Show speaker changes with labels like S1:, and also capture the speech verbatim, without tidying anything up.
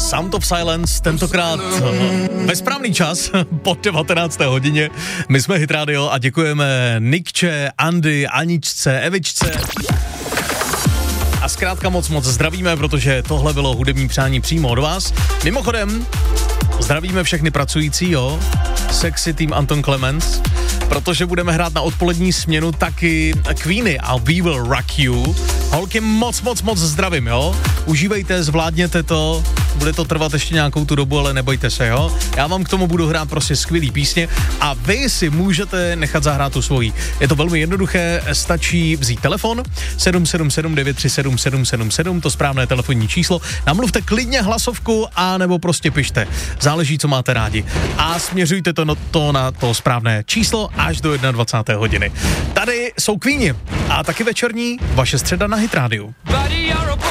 S1: Sound of Silence, tentokrát ve správný čas po devatenácté hodině. My jsme Hit Radio a děkujeme Nikče, Andy, Aničce, Evičce. A zkrátka moc moc zdravíme, protože tohle bylo hudební přání přímo od vás. Mimochodem, zdravíme všechny pracující, jo. Sexy tým Anton Clemens, protože budeme hrát na odpolední směnu taky Queeny a We Will Rock You. Holky, moc, moc, moc zdravím, jo. Užívejte, zvládněte to, bude to trvat ještě nějakou tu dobu, ale nebojte se, jo. Já vám k tomu budu hrát prostě skvělý písně a vy si můžete nechat zahrát tu svoji. Je to velmi jednoduché, stačí vzít telefon sedm sedm sedm devět tři sedm sedm sedm sedm, to správné telefonní číslo. Namluvte klidně hlasovku a nebo prostě pište. Záleží, co máte rádi. A směřujte to, no, to na to správné číslo až do dvacáté jedné hodiny. Tady jsou Queeni a taky večerní vaše středa na Hit Radio.